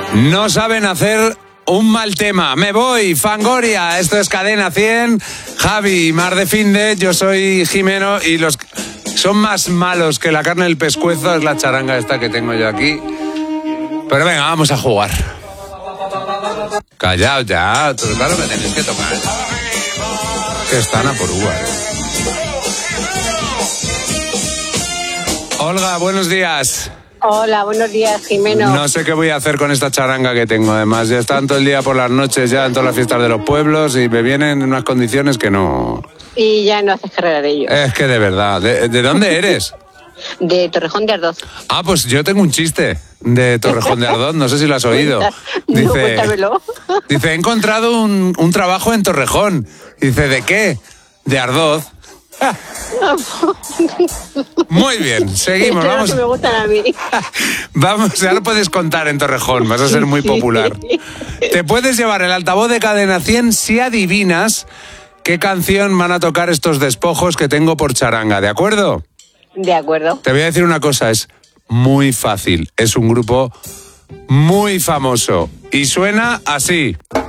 No saben hacer un mal tema. Me voy, Fangoria. Esto es Cadena 100. Javi, Mar de Finde, yo soy Jimeno y los son más malos que la carne del pescuezo es la charanga esta que tengo yo aquí. Pero venga, vamos a jugar. Callao ya, claro que tenéis que tocar. Que están a por uvas. Olga, buenos días. Hola, buenos días, Jimeno. No sé qué voy a hacer con esta charanga que tengo. Además, ya están todo el día por las noches ya en todas las fiestas de los pueblos y me vienen en unas condiciones que no... Y ya no haces carrera de ello. Es que de verdad. ¿De dónde eres? De Torrejón de Ardoz. Ah, pues yo tengo un chiste de Torrejón de Ardoz. No sé si lo has oído. No, cuéntamelo. Dice, he encontrado un trabajo en Torrejón. Dice, ¿de qué? De Ardoz. Muy bien, seguimos. Vamos. Que me gustan a mí. Vamos, ya lo puedes contar en Torrejón, vas a ser muy popular. Te puedes llevar el altavoz de Cadena 100 si adivinas qué canción van a tocar estos despojos que tengo por charanga, ¿de acuerdo? De acuerdo. Te voy a decir una cosa, es muy fácil. Es un grupo muy famoso y suena así.